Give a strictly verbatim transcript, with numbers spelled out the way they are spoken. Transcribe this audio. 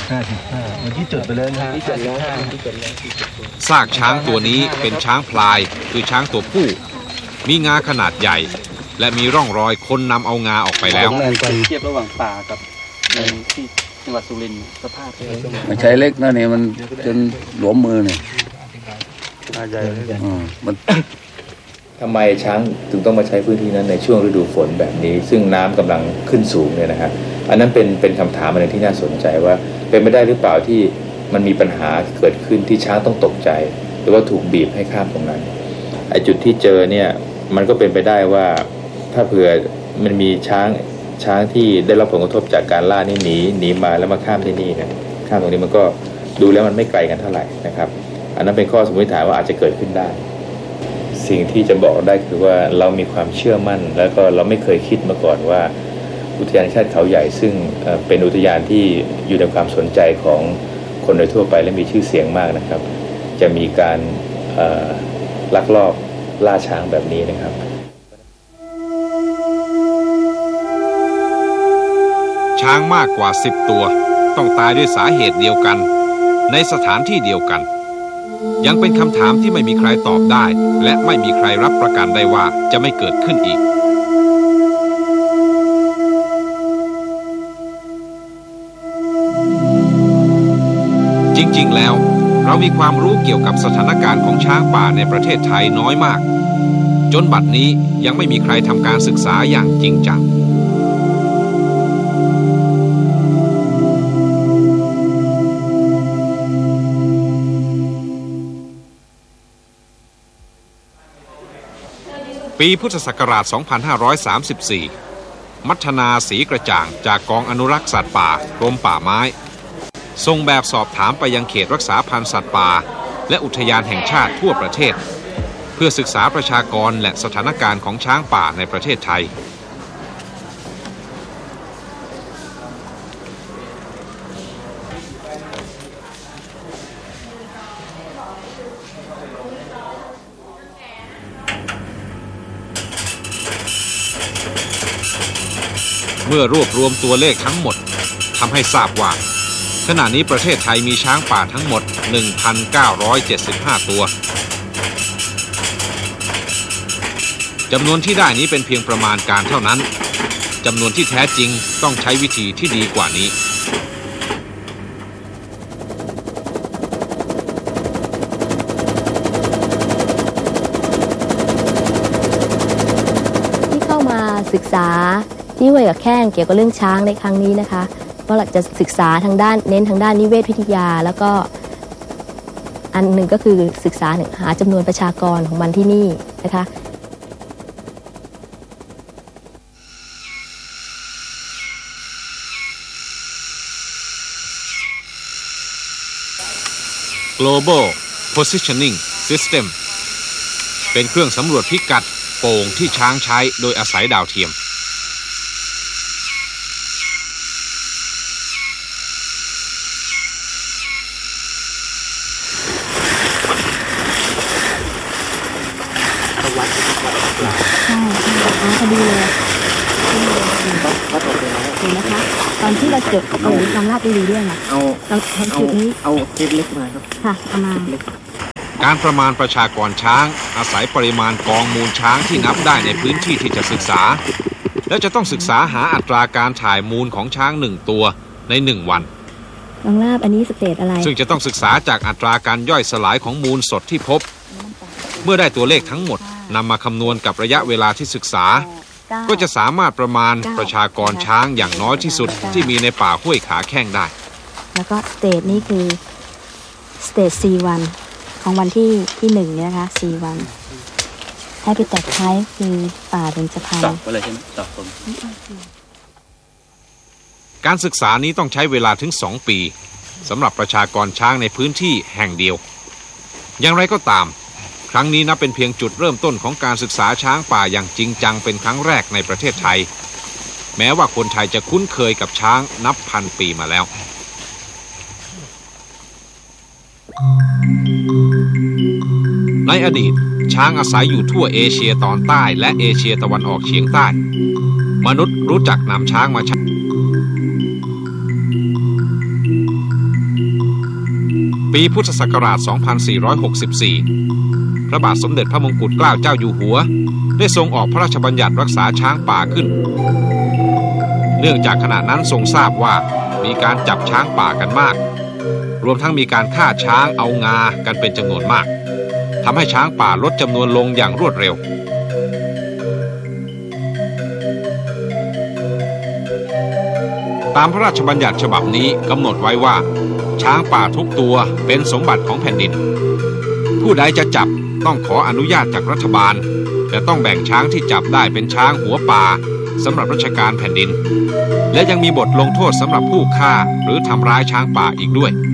ห้าสิบห้าเมื่อกี้จดไปแล้วนะที่จดแล้วที่จดแล้วซากช้างตัวนี้เป็นช้างพลายคือช้างตัวผู้มีงาขนาดใหญ่และมีร่องรอยคนนำเอางาออกไปแล้วเทียบระหว่างป่ากับในที่จังหวัดสุรินทร์สภาพมันใช้เล็กนะเนี่ยมันจนหลวมมือเนี่ยใหญ่เลยมันทำไมช้างถึงต้องมาใช้พื้นที่นั้นในช่วงฤดูฝนแบบนี้ซึ่งน้ำกำลังขึ้นสูงเนี่ยนะฮะอันนั้นเป็นเป็นคำถามอะไรที่น่าสนใจว่าเป็นไปได้หรือเปล่าที่มันมีปัญหาเกิดขึ้นที่ช้างต้องตกใจหรือว่าถูกบีบให้ข้ามตรงนั้นไอ้จุดที่เจอเนี่ยมันก็เป็นไปได้ว่าถ้าเผื่อมันมีช้างช้างที่ได้รับผลกระทบจากการล่านี่หนีหนีมาแล้วมาข้ามที่นี่เนี่ยข้ามตรงนี้มันก็ดูแล้วมันไม่ไกลกันเท่าไหร่นะครับอันนั้นเป็นข้อสมมติฐานว่าอาจจะเกิดขึ้นได้สิ่งที่จะบอกได้คือว่าเรามีความเชื่อมั่นแล้วก็เราไม่เคยคิดมาก่อนว่าอุทยานแห่งชาติเขาใหญ่ซึ่งเป็นอุทยานที่อยู่ในความสนใจของคนโดยทั่วไปและมีชื่อเสียงมากนะครับจะมีการลักลอบล่าช้างแบบนี้นะครับช้างมากกว่าสิบตัวต้องตายด้วยสาเหตุเดียวกันในสถานที่เดียวกันยังเป็นคำถามที่ไม่มีใครตอบได้และไม่มีใครรับประกันได้ว่าจะไม่เกิดขึ้นอีกจริงๆแล้วเรามีความรู้เกี่ยวกับสถานการณ์ของช้างป่าในประเทศไทยน้อยมากจนบัดนี้ยังไม่มีใครทำการศึกษาอย่างจริงจังปีพุทธศักราช สองพันห้าร้อยสามสิบสี่ มัทนาศรีกระจ่างจากกองอนุรักษ์สัตว์ป่ากรมป่าไม้ส่งแบบสอบถามไปยังเขตรักษาพันธุ์สัตว์ป่าและอุทยานแห่งชาติทั่วประเทศเพื่อศึกษาประชากรและสถานการณ์ของช้างป่าในประเทศไทยเมื่อรวบรวมตัวเลขทั้งหมดทำให้ทราบว่าขณะนี้ประเทศไทยมีช้างป่าทั้งหมด หนึ่งพันเก้าร้อยเจ็ดสิบห้า ตัวจำนวนที่ได้นี้เป็นเพียงประมาณการเท่านั้นจำนวนที่แท้จริงต้องใช้วิธีที่ดีกว่านี้ที่เข้ามาศึกษาที่ห้วยกับแข้งเกี่ยวกับเรื่องช้างในครั้งนี้นะคะเพราะเราจะศึกษาทางด้านเน้นทางด้านนิเวศวิทยาแล้วก็อันหนึ่งก็คือศึกษาหาจำนวนประชากรของมันที่นี่นะคะ Global Positioning System เป็นเครื่องสำรวจพิกัดโป่งที่ช้างใช้โดยอาศัยดาวเทียมพอดีเลยเห็นไหมคะตอนที่เราจดเอาลองลาดดูด้วยนะเอาเอาจุดนี้เอาเล็กๆมาครับค่ะเอามาการประมาณประชากรช้างอาศัยปริมาณกองมูลช้างที่นับได้ในพื้นที่ที่จะศึกษาแล้วจะต้องศึกษาหาอัตราการถ่ายมูลของช้างหนึ่งตัวในหนึ่งวันลองลาบอันนี้สเตจอะไรซึ่งจะต้องศึกษาจากอัตราการย่อยสลายของมูลสดที่พบเมื่อได้ตัวเลขทั้งหมดนำมาคำนวณกับระยะเวลาที่ศึกษาก็จะสามารถประมาณประชากรช้างอย่างน้อยที่สุดที่มีในป่าห้วยขาแข้งได้แล้วก็สเตจนี้คือสเตจ ซี วัน ของวันที่ที่หนึ่งเนี่ยนะคะ ซี วัน ให้ไปตัดท้ายคือป่าเบญจพรรณต่อไปเลยใช่ไหมต่อผมการศึกษานี้ต้องใช้เวลาถึงสองปีสำหรับประชากรช้างในพื้นที่แห่งเดียวอย่างไรก็ตามครั้งนี้นับเป็นเพียงจุดเริ่มต้นของการศึกษาช้างป่าอย่างจริงจังเป็นครั้งแรกในประเทศไทยแม้ว่าคนไทยจะคุ้นเคยกับช้างนับพันปีมาแล้วในอดีตช้างอาศัยอยู่ทั่วเอเชียตอนใต้และเอเชียตะวันออกเฉียงใต้มนุษย์รู้จักนำช้างมาใช้ปีพุทธศักราช สองพันสี่ร้อยหกสิบสี่ พระบาทสมเด็จพระมงกุฎเกล้าเจ้าอยู่หัวได้ทรงออกพระราชบัญญัติรักษาช้างป่าขึ้นเนื่องจากขณะนั้นทรงทราบว่ามีการจับช้างป่ากันมากรวมทั้งมีการฆ่าช้างเอางากันเป็นจำนวนมากทำให้ช้างป่าลดจำนวนลงอย่างรวดเร็วตามพระราชบัญญัติฉบับนี้กำหนดไว้ว่าช้างป่าทุกตัวเป็นสมบัติของแผ่นดินผู้ใดจะจับต้องขออนุญาตจากรัฐบาลแต่ต้องแบ่งช้างที่จับได้เป็นช้างหัวป่าสำหรับราชการแผ่นดินและยังมีบทลงโทษสำหรับผู้ฆ่าหรือทำร้ายช้างป่าอีกด้วย